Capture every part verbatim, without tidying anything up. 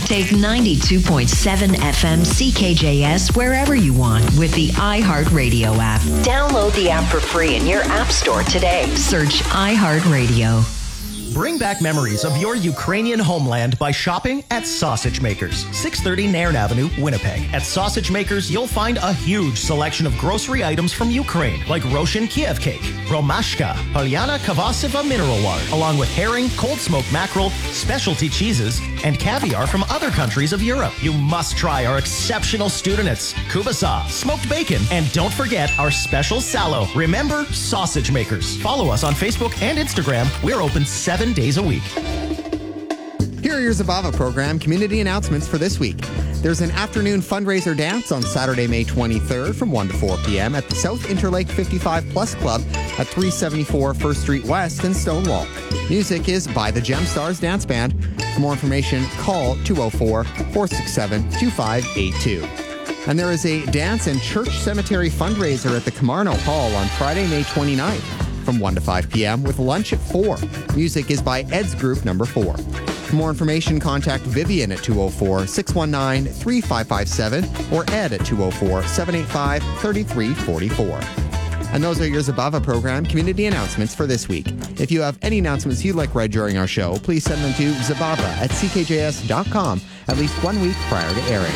Take ninety-two point seven F M C K J S wherever you want with the iHeartRadio app. Download the app for free in your app store today. Search iHeartRadio. Bring back memories of your Ukrainian homeland by shopping at Sausage Makers, six thirty Nairn Avenue, Winnipeg. At Sausage Makers, you'll find a huge selection of grocery items from Ukraine, like Roshin Kiev cake, Romashka, Polyana Kavasiva mineral water, along with herring, cold smoked mackerel, specialty cheeses, and caviar from other countries of Europe. You must try our exceptional Studenites, kubasa, smoked bacon, and don't forget our special sallow. Remember, Sausage Makers. Follow us on Facebook and Instagram. We're open seven days a week. Here are your Zabava program community announcements for this week. There's an afternoon fundraiser dance on Saturday, May twenty-third from one to four p.m. at the South Interlake fifty-five Plus Club at three seventy-four First Street West in Stonewall. Music is by the Gemstars Dance Band. For more information, call two oh four, four six seven, two five eight two. And there is a dance and church cemetery fundraiser at the Camarno Hall on Friday, May twenty-ninth from one to five p.m. with lunch at four. Music is by Ed's Group Number four. For more information, contact Vivian at two oh four, six one nine, three five five seven or Ed at two oh four, seven eight five, three three four four. And those are your Zabava program community announcements for this week. If you have any announcements you'd like read during our show, please send them to zabava at c k j s dot com at least one week prior to airing.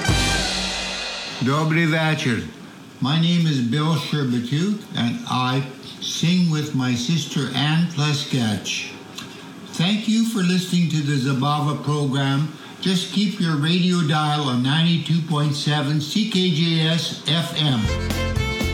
Dobry večer. My name is Bill Sherbatuk, and I sing with my sister Ann Pleskach. Thank you for listening to the Zabava program. Just keep your radio dial on ninety-two point seven C K J S F M.